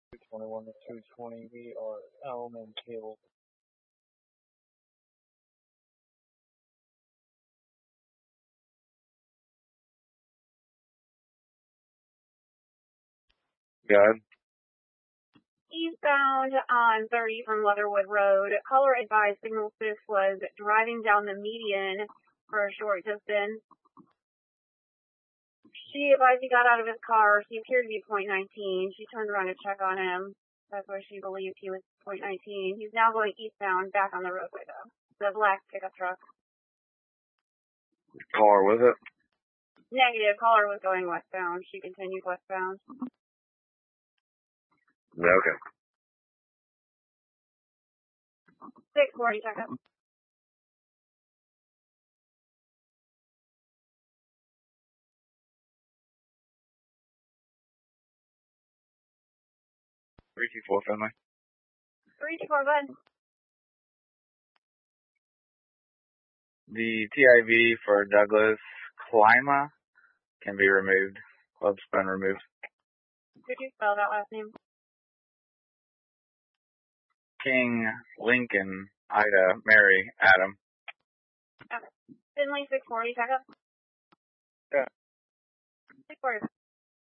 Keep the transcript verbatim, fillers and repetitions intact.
two twenty-one to two twenty, we are Elm and Cable. Good. Eastbound on thirty from Leatherwood Road, caller advised signal six was driving down the median for a short distance. She advised he got out of his car. He appeared to be point nineteen. She turned around to check on him. That's where she believed he was point nineteen. He's now going eastbound, back on the roadway, though. The black pickup truck. Car was it? Negative. Caller was going westbound. She continued westbound. Yeah, okay. six forty, check up. three two four, Finley. three two four, bud. The T I V for Douglas Klima can be removed. Club's been removed. Could you spell that last name? King, Lincoln, Ida, Mary, Adam. Okay. Finley, six forty, check up. Yeah. six forty.